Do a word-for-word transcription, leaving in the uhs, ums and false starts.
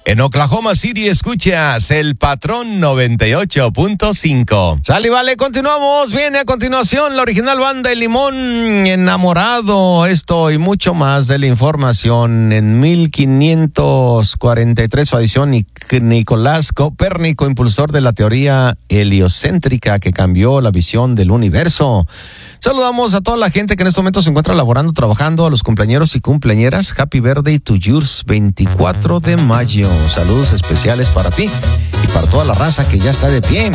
En Oklahoma City escuchas El Patrón noventa y ocho punto cinco. Sale y vale, continuamos. Viene a continuación la original banda El Limón, Enamorado. Esto y mucho más de la información. En mil quinientos cuarenta y tres falleció Nicolás Copérnico, impulsor de la teoría heliocéntrica que cambió la visión del universo. Saludamos a toda la gente que en este momento se encuentra laborando, trabajando, a los cumpleañeros y cumpleañeras. Happy birthday to yours, veinticuatro de mayo. Saludos especiales para ti y para toda la raza que ya está de pie.